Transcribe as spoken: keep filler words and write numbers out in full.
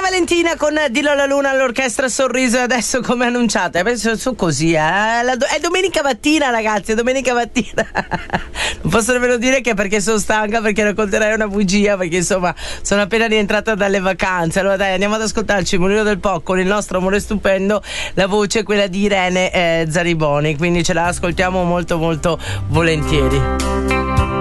Valentina con Dillo alla Luna all'orchestra Sorriso, e adesso come annunciate, penso su così, eh? La do- è domenica mattina, ragazzi, è domenica mattina. Non posso nemmeno dire che è perché sono stanca, perché racconterei una bugia, perché insomma sono appena rientrata dalle vacanze. Allora dai, andiamo ad ascoltarci il Mulino del Po con Il nostro amore stupendo, la voce è quella di Irene eh, Zariboni, quindi ce la ascoltiamo molto molto volentieri.